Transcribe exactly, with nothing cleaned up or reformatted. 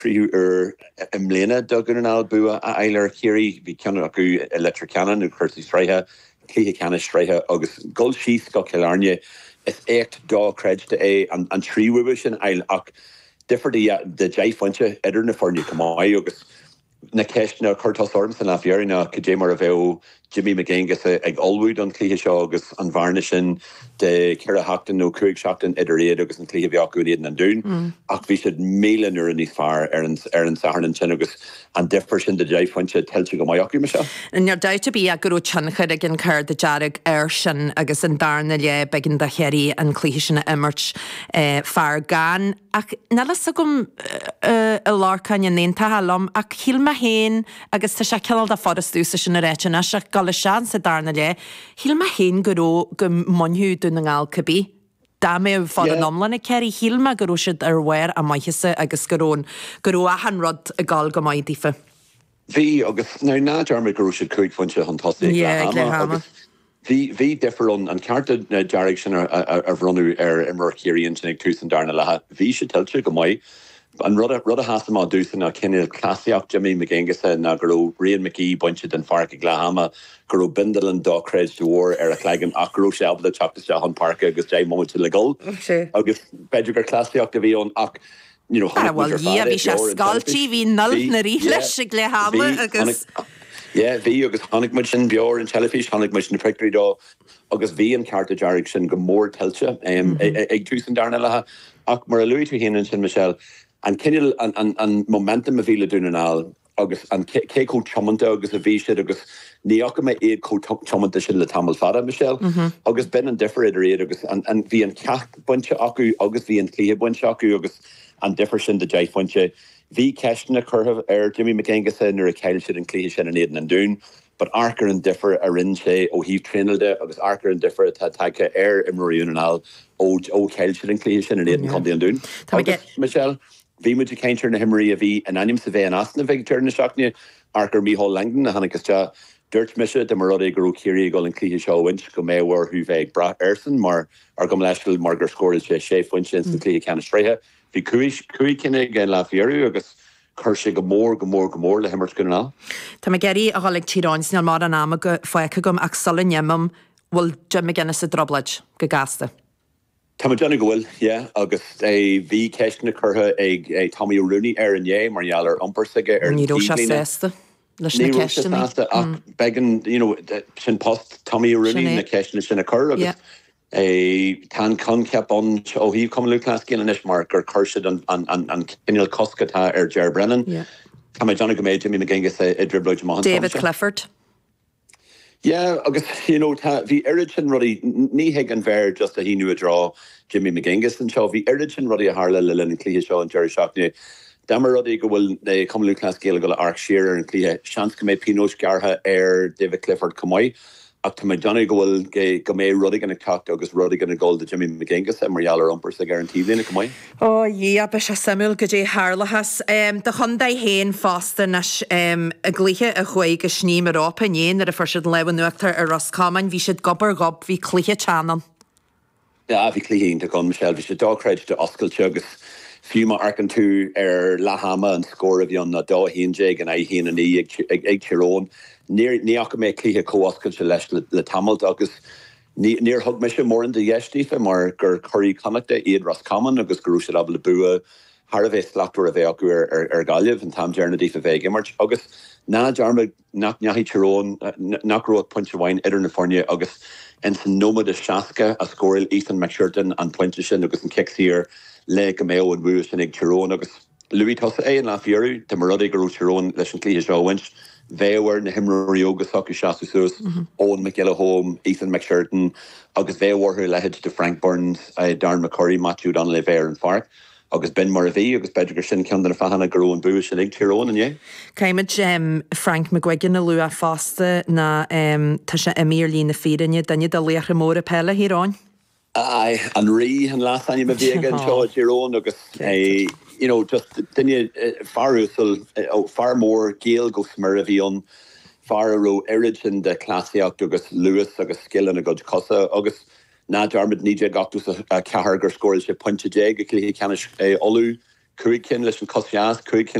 Priú ar imléna dogan an albu a eiler chéirí hí ceanna acu electricanan nó chuirsaí sreithe, clíthe ceanna sreithe agus gol síos go Killarney is écht dá creidte é an an tríúbe sin eil ach differtí de jaifhainte idir na forniú cumáid agus na ceisna chuirtás orm san láfiarna cé mar a bheith Jimmy McGingus ag olbúd an clíthe seo agus an bharne sin de ceire hachtan nó cuaig seachtain idir réad agus an clíthe bheacu iad an dún ach bhí siad méle nuair a níos fearr ar an ar an saharnan sin agus an differ sin de jaifhainte tiltte go maiacu me se. An near dáite bí a gurú tseanchaid ag an chuir de dearag air sin agus an darna le begin de chéirí an clíthe sinna immert fearr gan ach nelas a gom i lácain an nénta hallam ach hílma héin agus tá sé ceall de fodastúsa sin na réitina se gal sean sa darna le hílma héin gurú go monthú dún an gáil cabbí. Da mé fád an omlan a ceirí hílma gurú siad ar bhair a maitheasa agus gurún gurú a hanrod a gáil go maiid dífa. Bhí agus ná náidearrma gurú siad cuaig fointe an tosaí agus Bhí bhí differón an cearta dearag sin ar bhrunú ar imar chéiríonn sin ag tús an darna lethe. Bhí sé tiltte go maiid an rud a rud a hasam á dúsan a cinil clasiach Jimmy McGingus na gurú Rian McGee bunche den Farc Glahama gurú bindal an dá creid dúór ar a chléigen ach gurú sé abla teachta se an parca agus dé moment le gol. Agus beidir gur clasiach a bhí ón ach you know well yeah bhí sé scailtí hí nul na rí leis ag Glahama agus yeah bhí agus hánig mu sin beor an telefish hánig mu sin na pectorí dá agus bhí an carta dearag sin go mór tiltte ag túsan darna lethe ach mar a luí tú héanaan sin Michelle an cinnil an, an, an momentum a bhíle dúnaál agus an cé có chomanta agus a bhí siad agus níocha mé éad có chomanta sin le tamil fada Michelle agus ben an differ idir éad agus an bhí an ceach buinte acu agus bhí an clíthe buinte acu agus an differ sin de jaifhainte bhí ceisna churtha ar Jimmy McGingus nuair a ceil siad an clíthe sin an éan an dún but arcar an differ a rinn sé ó híh trinalde agus arcar an differ tá take ar immoríúnaál ó ó ceil siad an clíthe sin an éan chundí an dún. Agus Michelle Bhí muid céintear na himmarí a bhí an anim sa bheith an asna bheith teir na seachne arcar Mícheál Langdon na hanagus te dúirt mise de mar rud é gurú céirí go an clíthe seo bhaint go méhhar thu bheith bra airsan mar ar go leistil mar gur scóil sé sé foiinte san clíthe ceanna stréthe. Bhí cuaig cuaig cinenne gan láfiarú agus chuir sé go mór go mór go mór le himmart gunná. Tá me geirí a gháil tíráin sna mar an am go foiice gom ach sala nemam bhfuil Jim McGinnis a droblaid go gasta. Tá Johnny gohfuil, yeah, agus é bhí ceisna chutha ag Tommy Rooney ar an é marall ar umpersaige ar ní se sésta leis na ceisna ach began you know sin post Tommy Rooney na ceisna sin a chur agus é tá con ceapón ó híh cum lulas cin inis mar gur chuirsead an an an cinil coscatá ar Ger Brennan. Tá Johnny go méid Jimmy McGingus i dribleid má. David Clifford. Yeah, agus you know tá bhí iritin rudí ní heag an bhéir just a híú a drá Jimmy McGingus an seo bhí iritin rudí a hála le linn clíthe seo an Jerry Shockney. Damar rudí go bhfuil na cumú clas céile go le Arc Shearer an clíthe seans go méid Pinot gartha ar David Clifford cumáid ach tá Johnny go bhfuil go mé rudí ganna cacht agus rudí ganna ggóil de Jimmy McGingus a marall ar umpar sa guarantí léna cumáid. Ó dhé be se samúil go dé hálachas de chundaid héin fásta nas a glíthe a chuig a sní marrápa néon ar a fusiad lehan nuachtar ar Roscommon bhí siad gobar gob bhí clíthe teanan. Ja, bhí clíhíonnta gan Michelle bhí sé dácréid de oscailte agus fiúma arcan tú ar Lahama an scóir a bhí an na dá híonjéig an é híana an í ag tirón. Níach mé clíthe cóhascailte leis le tamalt agus níor thug me sé mór an de dhéistífa mar gur choirí connachta iad Roscommon agus gurú sé ab le bua Har a bheith slachtú a bheith acu ar ar galibh an tam dearna dífa bheith immert agus ná dearma nach neahí tirón nach roiad pointe bhain idir na forne agus en san nómad a seaca a scóil Ethan McShirton an pointe sin agus an kicksír le go méo an bhuair sin ag tirón agus Louis tosa é an láfiarú de mar rud ag gurú tirón leis an clíthe seo bhaint bhéhar na himraí agus socu seaú suas Owen McGillahome, Ethan McShirton agus bhéhharthú lehead de Frank Burns a Darren McCurry, Matthew Donnelly bhéir an Farc. agus ben mar a bhí agus beidir gur sin cean na fahanana gurú an bú sin ag tirón an é. Caiimiid um, Frank McGuigan na lua fásta na um, tá sé imír lína fírinne danne de léachra mór a pelle híráin? Ai, an rí an lás aine a bhí an seo tirón agus you know, just dunne farúsal ó far mór géal go smir a bhí an far aró irisin de clasiacht agus Lewis agus skillan a god cosa agus ná darmid níide gatus a cehar gur scóil sé pointe déag a clí ceannis olú cuaig cin leis an cosfias, cuaig